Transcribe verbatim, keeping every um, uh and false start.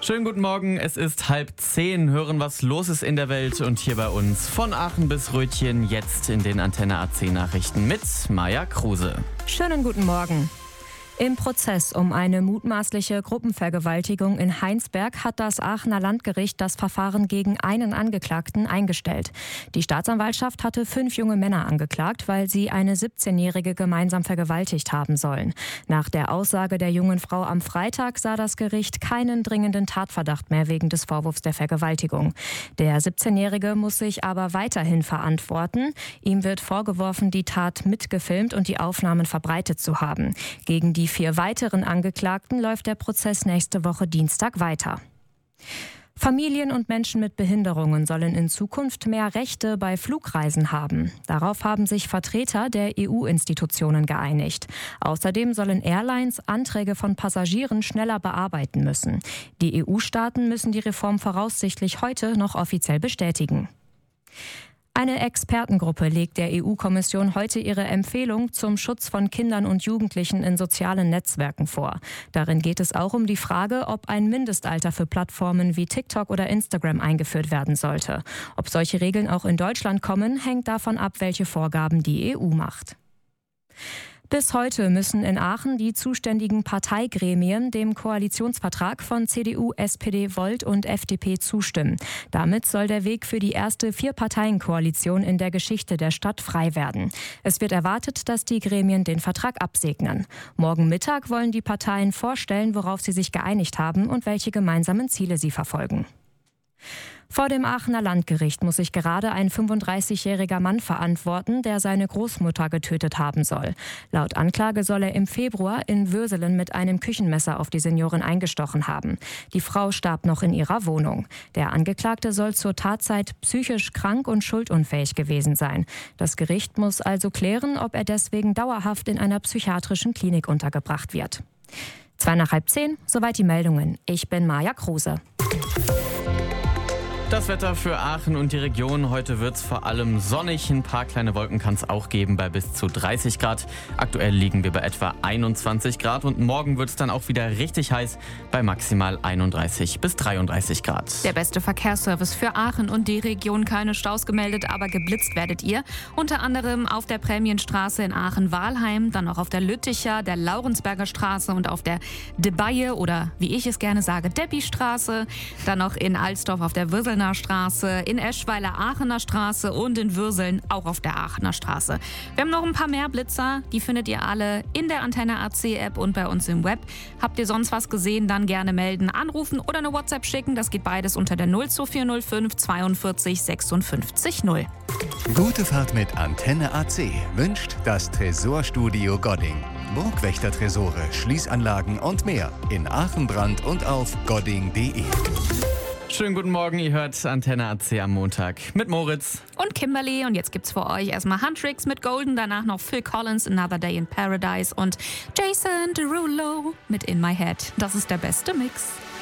Schönen guten Morgen, es ist halb zehn. Hören, was los ist in der Welt und hier bei uns. Von Aachen bis Rötchen, jetzt in den Antenne A C Nachrichten mit Maja Kruse. Schönen guten Morgen. Im Prozess um eine mutmaßliche Gruppenvergewaltigung in Heinsberg hat das Aachener Landgericht das Verfahren gegen einen Angeklagten eingestellt. Die Staatsanwaltschaft hatte fünf junge Männer angeklagt, weil sie eine siebzehnjährige gemeinsam vergewaltigt haben sollen. Nach der Aussage der jungen Frau am Freitag sah das Gericht keinen dringenden Tatverdacht mehr wegen des Vorwurfs der Vergewaltigung. Der siebzehnjährige muss sich aber weiterhin verantworten. Ihm wird vorgeworfen, die Tat mitgefilmt und die Aufnahmen verbreitet zu haben. Gegen die Die vier weiteren Angeklagten läuft der Prozess nächste Woche Dienstag weiter. Familien und Menschen mit Behinderungen sollen in Zukunft mehr Rechte bei Flugreisen haben. Darauf haben sich Vertreter der E U-Institutionen geeinigt. Außerdem sollen Airlines Anträge von Passagieren schneller bearbeiten müssen. Die E U-Staaten müssen die Reform voraussichtlich heute noch offiziell bestätigen. Eine Expertengruppe legt der E U-Kommission heute ihre Empfehlung zum Schutz von Kindern und Jugendlichen in sozialen Netzwerken vor. Darin geht es auch um die Frage, ob ein Mindestalter für Plattformen wie TikTok oder Instagram eingeführt werden sollte. Ob solche Regeln auch in Deutschland kommen, hängt davon ab, welche Vorgaben die E U macht. Bis heute müssen in Aachen die zuständigen Parteigremien dem Koalitionsvertrag von C D U, S P D, Volt und F D P zustimmen. Damit soll der Weg für die erste Vier-Parteien-Koalition in der Geschichte der Stadt frei werden. Es wird erwartet, dass die Gremien den Vertrag absegnen. Morgen Mittag wollen die Parteien vorstellen, worauf sie sich geeinigt haben und welche gemeinsamen Ziele sie verfolgen. Vor dem Aachener Landgericht muss sich gerade ein fünfunddreißigjähriger Mann verantworten, der seine Großmutter getötet haben soll. Laut Anklage soll er im Februar in Würselen mit einem Küchenmesser auf die Seniorin eingestochen haben. Die Frau starb noch in ihrer Wohnung. Der Angeklagte soll zur Tatzeit psychisch krank und schuldunfähig gewesen sein. Das Gericht muss also klären, ob er deswegen dauerhaft in einer psychiatrischen Klinik untergebracht wird. Zwei nach halb zehn, soweit die Meldungen. Ich bin Maja Kruse. Das Wetter für Aachen und die Region. Heute wird es vor allem sonnig. Ein paar kleine Wolken kann es auch geben bei bis zu dreißig Grad. Aktuell liegen wir bei etwa einundzwanzig Grad und morgen wird es dann auch wieder richtig heiß bei maximal einunddreißig bis dreiunddreißig Grad. Der beste Verkehrsservice für Aachen und die Region. Keine Staus gemeldet, aber geblitzt werdet ihr. Unter anderem auf der Prämienstraße in Aachen-Walheim, dann auch auf der Lütticher, der Laurensberger Straße und auf der Debaille oder wie ich es gerne sage, Deppi-Straße. Dann noch in Alsdorf auf der Würsel Straße, in Eschweiler Aachener Straße und in Würseln auch auf der Aachener Straße. Wir haben noch ein paar mehr Blitzer, die findet ihr alle in der Antenne A C App und bei uns im Web. Habt ihr sonst was gesehen, dann gerne melden, anrufen oder eine WhatsApp schicken. Das geht beides unter der null zwei vier null fünf zweiundvierzig sechsundfünfzig null. Gute Fahrt mit Antenne A C wünscht das Tresorstudio Godding. Burgwächter-Tresore, Schließanlagen und mehr in Aachen-Brand und auf godding punkt de. Schönen guten Morgen, ihr hört Antenne A C am Montag mit Moritz und Kimberly. Und jetzt gibt's für euch erstmal Huntrix mit Golden, danach noch Phil Collins, Another Day in Paradise und Jason Derulo mit In My Head. Das ist der beste Mix.